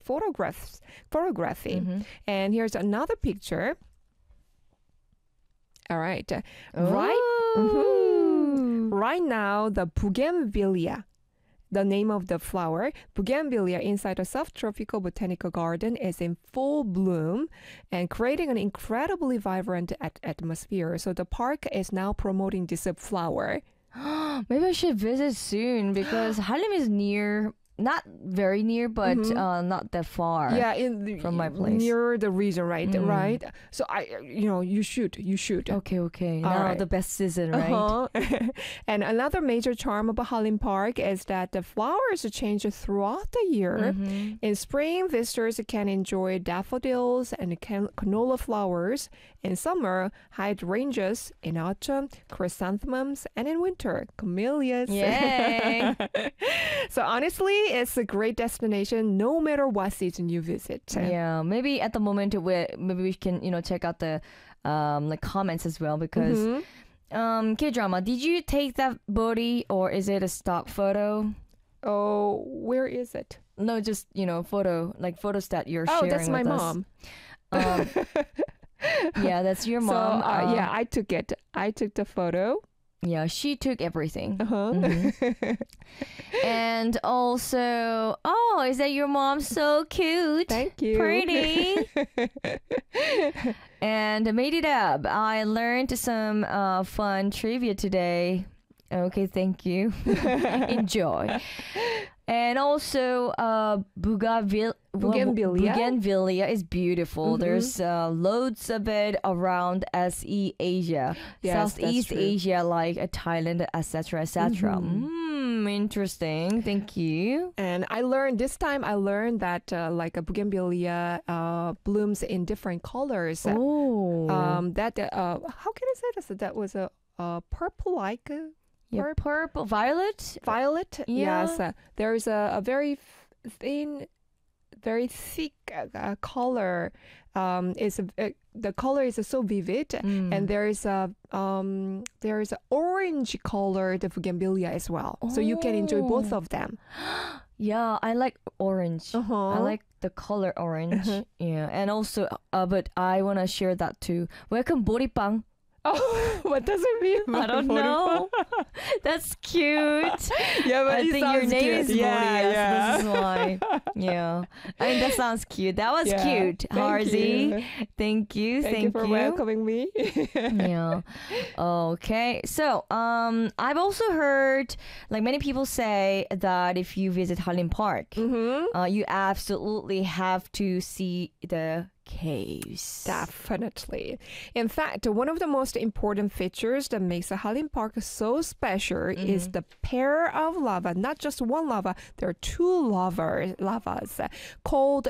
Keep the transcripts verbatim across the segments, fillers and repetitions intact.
photographs, photography. Mm-hmm. And here's another picture. All right. Right, mhm. Right now, the bougainvillea, the name of the flower, bougainvillea inside a subtropical botanical garden is in full bloom and creating an incredibly vibrant at- atmosphere. So the park is now promoting this flower. Maybe I should visit soon because Halim is near, not very near, but Mhm. uh, not that far. Yeah, in the, from my place. near the region, right? Mm. Right. So I, you know, you should, you should. Okay, okay. All Now right. the best season, right? Uh-huh. And another major charm about Halim Park is that the flowers change throughout the year. Mhm. In spring, visitors can enjoy daffodils and can- canola flowers. In summer, hydrangeas. In autumn, chrysanthemums. And in winter, camellias. Yay! So honestly, it's a great destination no matter what season you visit. Yeah, maybe at the moment we maybe we can you know check out the um like comments as well because Mhm. um K drama. Did you take that body or is it a stock photo? Oh, where is it? No, just you know photo like photos that you're Oh, sharing that's my with us. mom. Um, yeah, that's your So mom. uh, Um, yeah, I took it. I took the photo. yeah, she took everything. Uh-huh. Mhm. And also, oh, is that your mom? So cute. Thank you. Pretty. And I made it up. I learned some uh, fun trivia today. Okay, thank you. Enjoy. And also, uh, Bougainville- Bougainvillea? Bougainvillea is beautiful. Mhm. There's uh, loads of it around S E Asia, Yes, that's Southeast true. Asia, like uh, Thailand, et cetera, et cetera. Mhm. Mm, interesting. Thank you. And I learned this time. I learned that uh, like a bougainvillea uh, blooms in different colors. Oh, Um, that uh, how can I say this? That was a uh, purple like uh, yeah, purp- purple, violet. violet. Yeah. Yes, uh, there's a, a very f- thin, very thick uh, uh, color. Um, is a, uh, the color is so vivid, Mm. and there is a um, there is a orange colored bougainvillea as well. So you can enjoy both Oh. of them. Yeah, I like orange. Uh-huh. I like the color orange. Uh-huh. Yeah, and also, uh, but I wanna share that too. Welcome, boripang. Oh, what does it mean? I don't know. That's cute. Yeah, but I it think your sounds name cute. is yeah, Moria, yeah. so this is why. Yeah, I mean that sounds cute. That was Yeah. cute, Thank Harzi. you. Thank you. Thank, you for welcoming me. Yeah. Okay. So, um, I've also heard like many people say that if you visit Halim Park, hmm uh, you absolutely have to see the caves. Definitely. In fact, one of the most important features that makes the Halim Park so special is Mhm. the pair of lava, not just one lava. There are two lava, lavas uh, called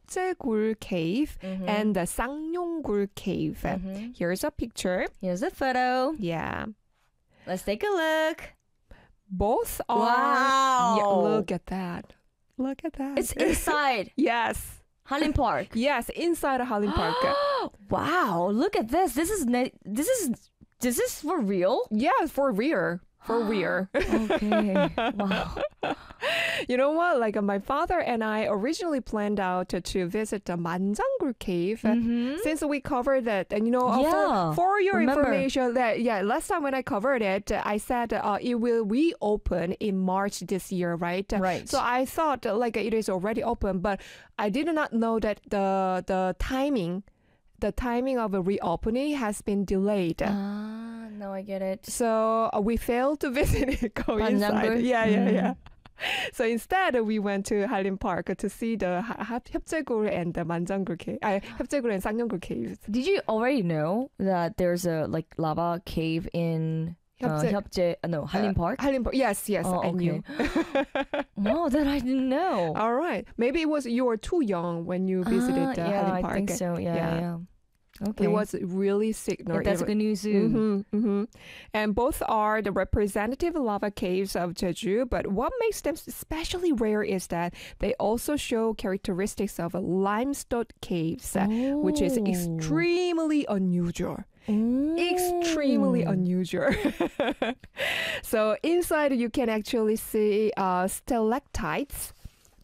협재굴 Cave Mhm. and the 쌍용굴 Cave. Mhm. Here's a picture. Here's a photo. Yeah. Let's take a look. Both are. Wow. Yeah, look at that. Look at that. It's inside yes. Halim Park. Yes, inside of Halim Park. Wow, look at this. This is ne- this is this is for real? Yeah, for real. For real. Okay. Wow. You know what? Like uh, my father and I originally planned out to, to visit the Manjangur Cave. uh, Mhm. Since we covered that, and you know, uh, Yeah, for, for your remember. information, that yeah, last time when I covered it, uh, I said uh, it will reopen in March this year, right? Right. So I thought uh, like it is already open, but I did not know that the the timing, the timing of a reopening has been delayed. Ah, now I get it. So uh, we failed to visit it. Go Manjangur? inside. Yeah, yeah, Mm. yeah. So instead, we went to Halim Park to see the Ha- Ha- 협재굴 and the Manjangur cave. Uh, 협재굴 and 쌍용굴 caves. Did you already know that there's a like lava cave in uh, 협재- Hyupje, uh, no, Halim Park? Halim Park. Yes, yes, Oh, I okay. knew. Wow, that I didn't know. All right. Maybe it was you were too young when you visited Ah, uh, yeah, Halim I Park. think so. Yeah, Yeah. yeah. yeah. Okay. It was really sick. Yeah, that's good news too. hmm hmm And both are the representative lava caves of Jeju. But what makes them especially rare is that they also show characteristics of limestone caves, uh, which is Oh. extremely unusual. Oh. Extremely unusual. So inside you can actually see uh, stalactites,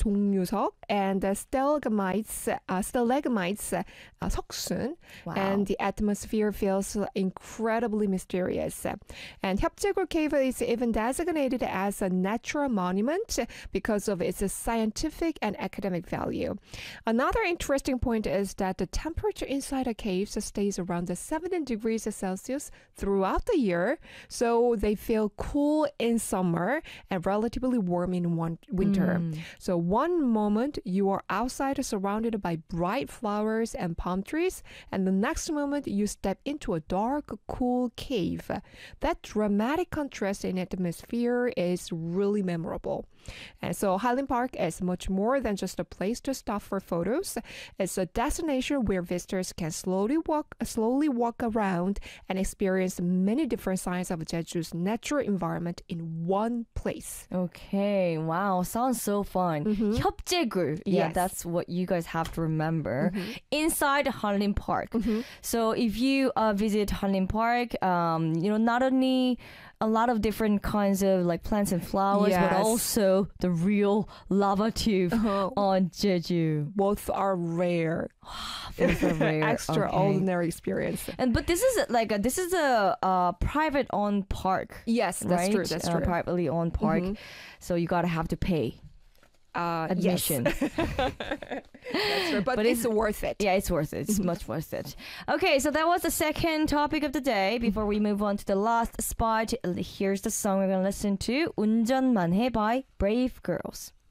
종류석, and uh, stalagmites, uh, stalagmites, uh, 석순. Wow. And the atmosphere feels incredibly mysterious. And Hyupjaegul Cave is even designated as a natural monument because of its scientific and academic value. Another interesting point is that the temperature inside the caves stays around the seventeen degrees Celsius throughout the year, so they feel cool in summer and relatively warm in one winter. Mm. So one moment you are outside surrounded by bright flowers and palm trees, and the next moment you step into a dark, cool cave. That dramatic contrast in atmosphere is really memorable. And so Highland Park is much more than just a place to stop for photos. It's a destination where visitors can slowly walk, slowly walk around and experience many different sides of Jeju's natural environment in one place. Okay, wow, sounds so fun. Mhm. 협재굴. Yeah, Yes. that's what you guys have to remember. Inside Hanlim Park. Mhm. So if you uh, visit Hanlim Park, um, you know, not only a lot of different kinds of like plants and flowers, but Yes. also the real lava tube Uh-huh. on Jeju. Both are rare. Both are rare. Extraordinary experience. Okay. And but this is like a, this is a uh, private owned park. Yes, that's right? true. That's Uh, true. privately owned park. Mhm. So you gotta have to pay Uh, admission. Yes. That's true. But, But it's, it's- worth it. Yeah, it's worth it. It's much worth it. Okay, so that was the second topic of the day. Before we move on to the last spot, here's the song we're gonna listen to. 운전만 해 by Brave Girls.